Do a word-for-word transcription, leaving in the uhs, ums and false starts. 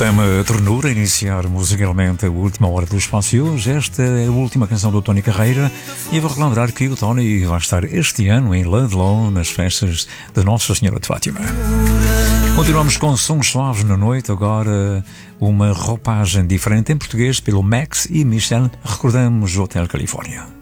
tema ternura, iniciar musicalmente a última hora do espaço e hoje. Esta é a última canção do Tony Carreira e eu vou relembrar que o Tony vai estar este ano em Ludlow nas festas de Nossa Senhora de Fátima. Continuamos com sons suaves na noite, agora uma roupagem diferente em português pelo Max e Michel. Recordamos o Hotel Califórnia.